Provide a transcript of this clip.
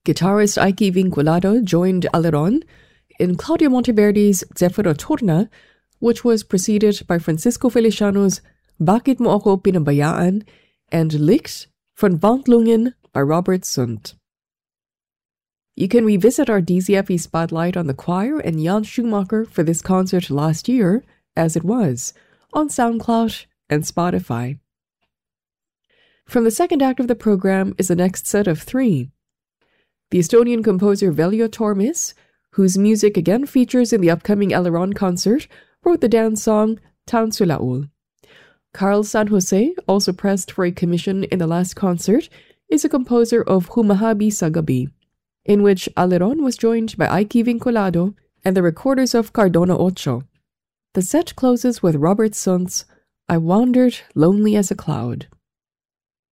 Guitarist Ike Vinculado joined Aleron in Claudio Monteverdi's Zefiro Torna, which was preceded by Francisco Feliciano's Bakit Mo Ako Pinabayaan and Licht von Wandlungen by Robert Sundt. You can revisit our DZFE spotlight on the choir and Jan Schumacher for this concert last year, as it was, on SoundCloud and Spotify. From the second act of the program is the next set of three. The Estonian composer Veljo Tormis, whose music again features in the upcoming Aleron concert, wrote the dance song Tantsulaul. Carl San Jose, also pressed for a commission in the last concert, is a composer of Humahabi sa Gabi, in which Aleron was joined by Ike Vinculado and the recorders of Cardona Ocho. The set closes with Robert Sundt's I Wandered Lonely as a Cloud.